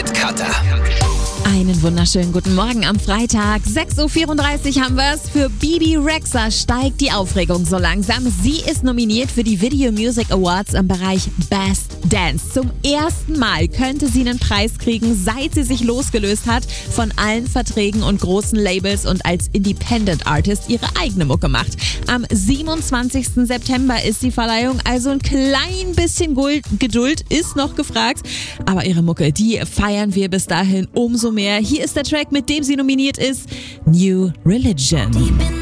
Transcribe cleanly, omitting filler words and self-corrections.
mit Katha. Einen wunderschönen guten Morgen am Freitag. 6.34 Uhr haben wir es. Für Bebe Rexha steigt die Aufregung so langsam. Sie ist nominiert für die Video Music Awards im Bereich Best Dance. Zum ersten Mal könnte sie einen Preis kriegen, seit sie sich losgelöst hat von allen Verträgen und großen Labels und als Independent Artist ihre eigene Mucke macht. Am 27. September ist die Verleihung, also ein klein bisschen Geduld ist noch gefragt. Aber ihre Mucke, die feiern wir bis dahin umso mehr. Hier ist der Track, mit dem sie nominiert ist, New Religion.